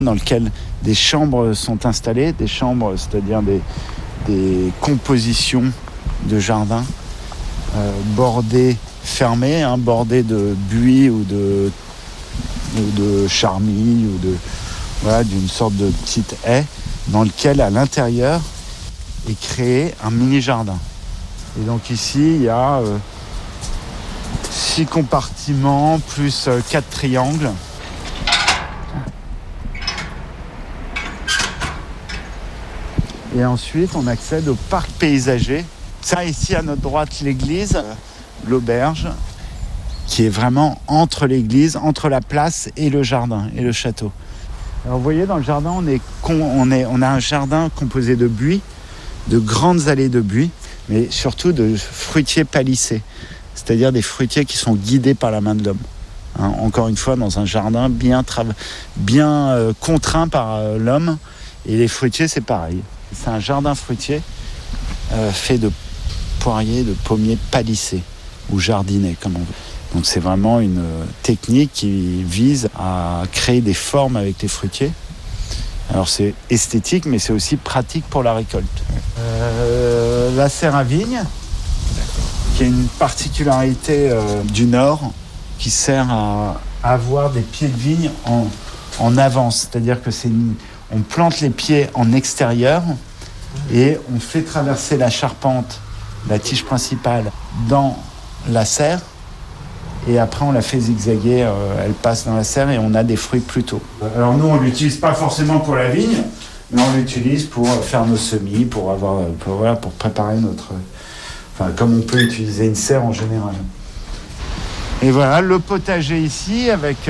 dans lequel des chambres sont installées, des chambres, c'est-à-dire des compositions de jardin bordées, fermées, bordées de buis ou de charmilles ou d'une sorte de petite haie dans lequel, à l'intérieur, est créé un mini-jardin. Et donc ici, il y a 6 compartiments plus 4 triangles. Et ensuite, on accède au parc paysager. Ça, ici, à notre droite, l'église, l'auberge, qui est vraiment entre l'église, entre la place et le jardin, et le château. Alors, vous voyez, dans le jardin, on a un jardin composé de buis, de grandes allées de buis, mais surtout de fruitiers palissés, c'est-à-dire des fruitiers qui sont guidés par la main de l'homme. Encore une fois, dans un jardin bien contraint par l'homme, et les fruitiers, c'est pareil. C'est un jardin fruitier fait de poiriers, de pommiers palissés, ou jardinés, comme on veut. Donc c'est vraiment une technique qui vise à créer des formes avec les fruitiers. Alors c'est esthétique, mais c'est aussi pratique pour la récolte. La serre à vigne, qui est une particularité du Nord, qui sert à avoir des pieds de vigne en avance. C'est-à-dire que on plante les pieds en extérieur et on fait traverser la charpente, la tige principale, dans la serre. Et après, on la fait zigzaguer, elle passe dans la serre et on a des fruits plus tôt. Alors nous, on ne l'utilise pas forcément pour la vigne, mais on l'utilise pour faire nos semis, pour préparer notre... Enfin, comme on peut utiliser une serre en général. Et voilà, le potager ici, avec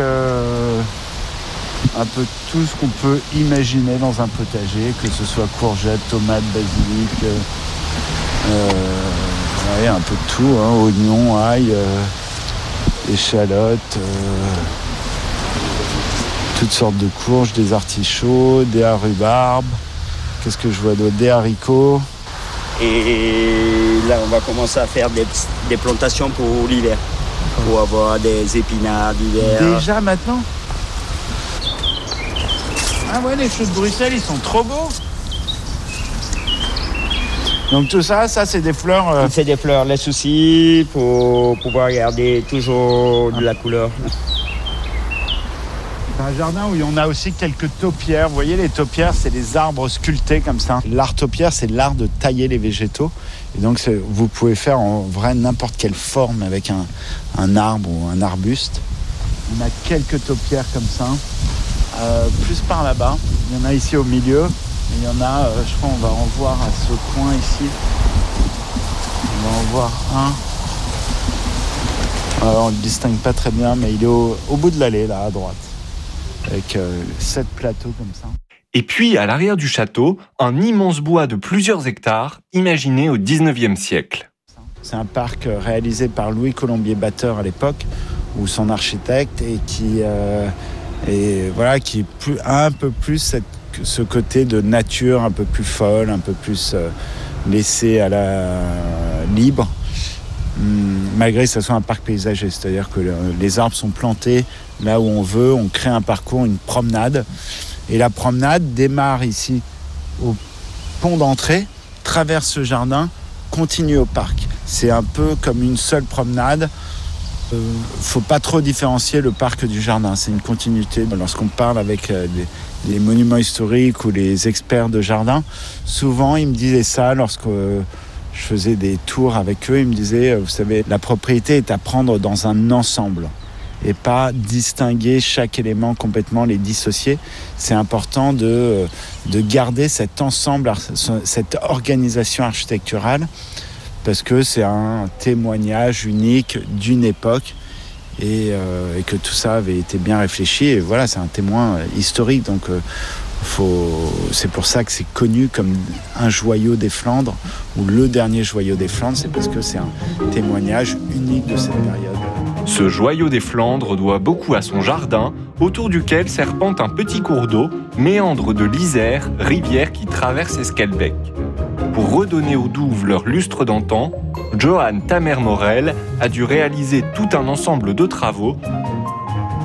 un peu tout ce qu'on peut imaginer dans un potager, que ce soit courgettes, tomates, basilic, un peu de tout, oignons, ail... échalotes, toutes sortes de courges, des artichauts, des rhubarbes, qu'est-ce que je vois d'autre, des haricots. Et là, on va commencer à faire des plantations pour l'hiver, pour avoir des épinards d'hiver. Déjà maintenant ? Ah ouais, les choux de Bruxelles, ils sont trop beaux. Donc tout ça, c'est des fleurs... C'est des fleurs, les soucis, pour pouvoir garder toujours de la couleur. C'est un jardin où on a aussi quelques taupières. Vous voyez, les taupières, c'est des arbres sculptés comme ça. L'art taupière, c'est l'art de tailler les végétaux. Et donc, vous pouvez faire en vrai n'importe quelle forme avec un arbre ou un arbuste. On a quelques taupières comme ça, plus par là-bas. Il y en a ici au milieu. Il y en a, je crois, on va en voir à ce coin ici. On va en voir un. Alors, on ne le distingue pas très bien, mais il est au bout de l'allée, là, à droite. Avec 7 plateaux comme ça. Et puis, à l'arrière du château, un immense bois de plusieurs hectares, imaginé au XIXe siècle. C'est un parc réalisé par Louis Colombier-Batteur à l'époque, ou son architecte, et qui est un peu plus ce côté de nature un peu plus folle, un peu plus laissé à la libre, malgré que ce soit un parc paysager, c'est-à-dire que les arbres sont plantés là où on veut, on crée un parcours, une promenade, et la promenade démarre ici au pont d'entrée, traverse ce jardin, continue au parc. C'est un peu comme une seule promenade. Faut pas trop différencier le parc du jardin, c'est une continuité. Lorsqu'on parle avec les monuments historiques ou les experts de jardin, souvent ils me disaient ça lorsque je faisais des tours avec eux, ils me disaient, vous savez, la propriété est à prendre dans un ensemble et pas distinguer chaque élément complètement, les dissocier. C'est important de garder cet ensemble, cette organisation architecturale, parce que c'est un témoignage unique d'une époque et que tout ça avait été bien réfléchi. Et voilà, c'est un témoin historique. Donc, c'est pour ça que c'est connu comme un joyau des Flandres, ou le dernier joyau des Flandres, c'est parce que c'est un témoignage unique de cette période. Ce joyau des Flandres doit beaucoup à son jardin, autour duquel serpente un petit cours d'eau, méandre de l'Isère, rivière qui traverse Esquelbecq. Pour redonner aux douves leur lustre d'antan, Johan Tamer-Morel a dû réaliser tout un ensemble de travaux